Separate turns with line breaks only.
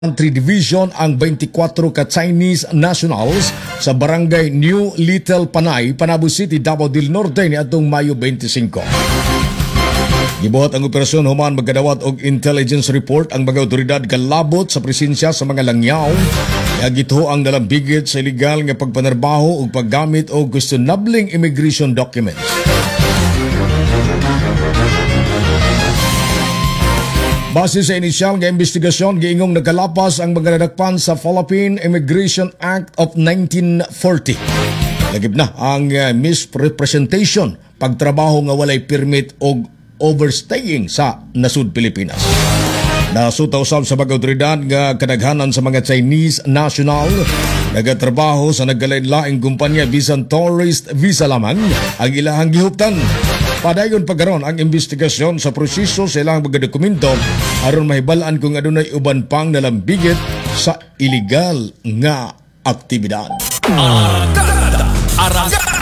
Country Division ang 24 ka Chinese nationals sa barangay New Little Panay, Panabo City, Davao del Norte ni atong Mayo 25. Gibuhat ang operasyon human magkadawat og intelligence report ang mga otoridad kalabot sa presensya sa mga langyaw nga gituo ang nalambigit sa illegal nga pagpanarbaho ug paggamit og questionabling immigration documents. Base sa inisyal nga investigasyon, giingong nagkalapas ang mga nadakpan sa Philippine Immigration Act of 1940. Lagip na ang misrepresentation, pagtrabaho nga walay permit o overstaying sa nasud Pilipinas. Nasutaw sa mga otoridad nga kadaghanan sa mga Chinese national nagatrabaho sa nagkalain-laing kumpanya bisan tourist visa lamang ang ilahang gihuptan. Padayon pagkaron ang investigasyon sa proseso sa ilang mga dokumento aron mahibalaan kung adunay uban pang nalambigit sa illegal nga aktibidad.
Aragada!